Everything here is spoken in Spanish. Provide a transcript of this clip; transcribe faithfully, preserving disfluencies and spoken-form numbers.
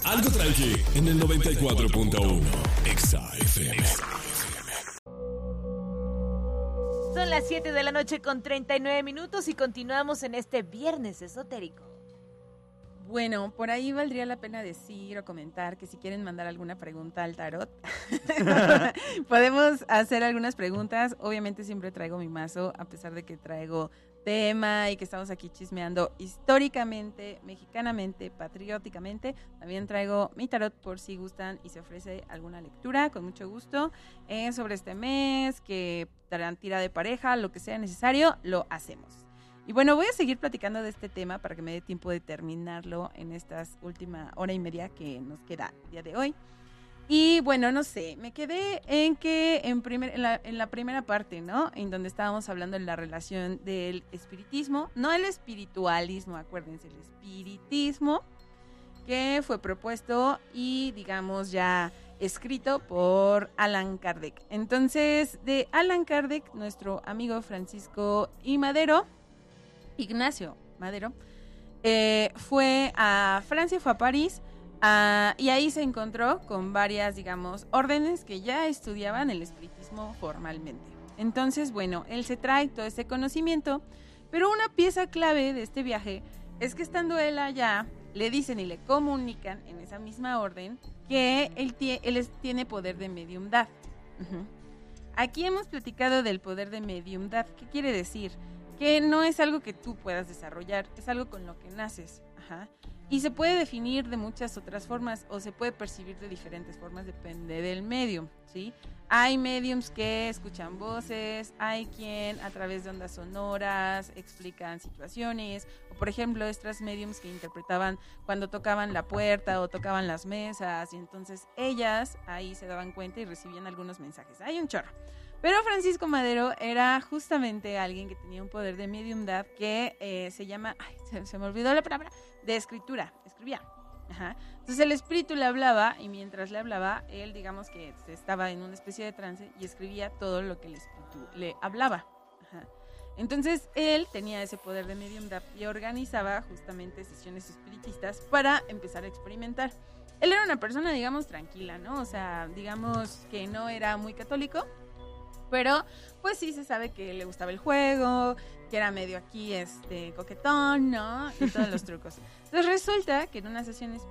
Algo tranqui en el noventa y cuatro punto uno. Exa F M. Son las siete de la noche con treinta y nueve minutos y continuamos en este viernes esotérico. Bueno, por ahí valdría la pena decir o comentar que si quieren mandar alguna pregunta al tarot, podemos hacer algunas preguntas. Obviamente siempre traigo mi mazo, a pesar de que traigo tema y que estamos aquí chismeando históricamente, mexicanamente, patrióticamente. También traigo mi tarot por si gustan y se ofrece alguna lectura, con mucho gusto, eh, sobre este mes, que darán tira de pareja, lo que sea necesario, lo hacemos. Y bueno, voy a seguir platicando de este tema para que me dé tiempo de terminarlo en estas última hora y media que nos queda el día de hoy. Y bueno, no sé, me quedé en que en, primer, en, la, en la primera parte, ¿no? En donde estábamos hablando de la relación del espiritismo, no el espiritualismo, acuérdense, el espiritismo, que fue propuesto y, digamos, ya escrito por Allan Kardec. Entonces, de Allan Kardec, nuestro amigo Francisco I. Madero, Ignacio Madero, eh, fue a Francia, fue a París, uh, y ahí se encontró con varias, digamos, órdenes que ya estudiaban el espiritismo formalmente. Entonces, bueno, él se trae todo este conocimiento, pero una pieza clave de este viaje es que estando él allá, le dicen y le comunican en esa misma orden que él, tie- él es- tiene poder de mediumdad. Uh-huh. Aquí hemos platicado del poder de mediumdad. ¿Qué quiere decir? Que no es algo que tú puedas desarrollar, es algo con lo que naces. Ajá. Y se puede definir de muchas otras formas o se puede percibir de diferentes formas, depende del medium, ¿sí? Hay mediums que escuchan voces, hay quien a través de ondas sonoras explican situaciones, o por ejemplo estas mediums que interpretaban cuando tocaban la puerta o tocaban las mesas, y entonces ellas ahí se daban cuenta y recibían algunos mensajes. Hay un chorro. Pero Francisco Madero era justamente alguien que tenía un poder de mediumdad que eh, se llama, ay, se, se me olvidó la palabra, de escritura, escribía. Ajá. Entonces el espíritu le hablaba y mientras le hablaba, él digamos que estaba en una especie de trance y escribía todo lo que el espíritu le hablaba. Ajá. Entonces él tenía ese poder de mediumdad y organizaba justamente sesiones espiritistas para empezar a experimentar. Él era una persona, digamos, tranquila, ¿no? O sea, digamos que no era muy católico, pero pues sí se sabe que le gustaba el juego, que era medio aquí este coquetón, ¿no? Y todos los trucos. Entonces resulta que en una sesión